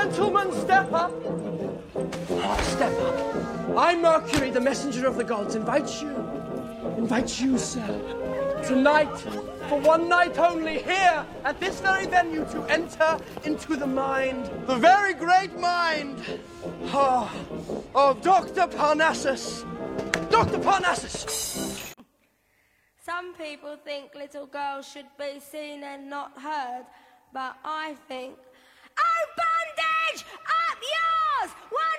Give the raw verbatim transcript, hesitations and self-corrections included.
Gentlemen, step up. Step up. I, Mercury, the messenger of the gods, invite you, invite you, sir, tonight, for one night only, here, at this very venue, to enter into the mind, the very great mind, oh, of Doctor Parnassus. Doctor Parnassus! Some people think little girls should be seen and not heard, but I think